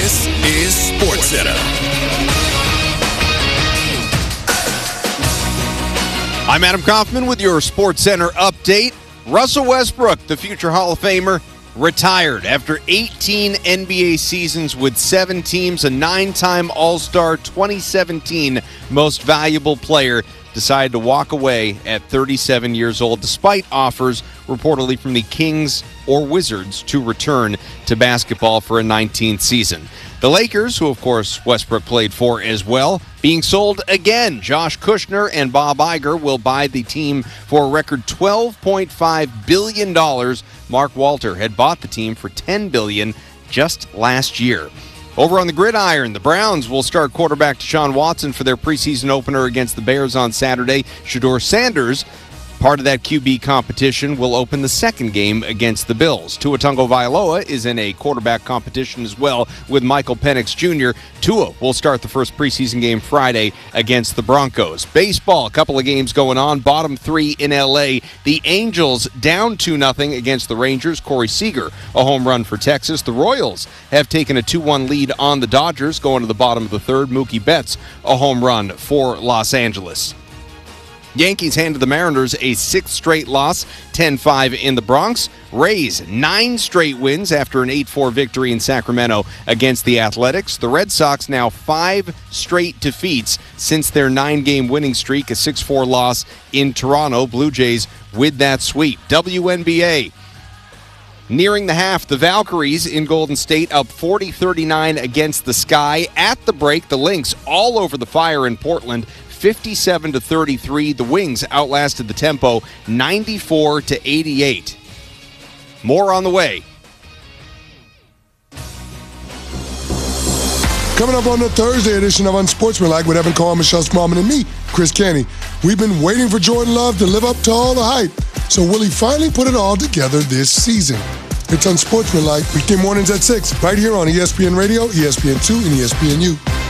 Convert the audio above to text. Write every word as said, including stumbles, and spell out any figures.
This is SportsCenter. I'm Adam Kaufman with your SportsCenter update. Russell Westbrook, the future Hall of Famer, retired after eighteen N B A seasons with seven teams, a nine-time All-Star, twenty seventeen Most Valuable Player, decided to walk away at thirty-seven years old, despite offers reportedly from the Kings or Wizards to return to basketball for a nineteenth season. The Lakers, who of course Westbrook played for as well, being sold again. Josh Kushner and Bob Iger will buy the team for a record twelve point five billion dollars. Mark Walter had bought the team for ten billion dollars just last year. Over on the gridiron, the Browns will start quarterback Deshaun Watson for their preseason opener against the Bears on Saturday. Shedeur Sanders, part of that Q B competition, will open the second game against the Bills. Tua Tagovailoa is in a quarterback competition as well with Michael Penix Junior Tua will start the first preseason game Friday against the Broncos. Baseball, a couple of games going on. Bottom three in L A. The Angels down two nothing against the Rangers. Corey Seager, a home run for Texas. The Royals have taken a two one lead on the Dodgers going to the bottom of the third. Mookie Betts, a home run for Los Angeles. Yankees handed the Mariners a sixth straight loss, ten five in the Bronx. Rays, nine straight wins after an eight four victory in Sacramento against the Athletics. The Red Sox now five straight defeats since their nine-game winning streak, a six four loss in Toronto. Blue Jays with that sweep. W N B A. Nearing the half, the Valkyries in Golden State up forty thirty-nine against the Sky. At the break, the Lynx all over the fire in Portland, fifty-seven to thirty-three. The Wings outlasted the Tempo ninety-four to eighty-eight. More on the way. Coming up on the Thursday edition of Unsportsmanlike with Evan Carr, Michelle Smallman, and me, Chris Canty. We've been waiting for Jordan Love to live up to all the hype. So will he finally put it all together this season? It's Unsportsmanlike, weekday mornings at six, right here on E S P N Radio, E S P N two, and E S P N U.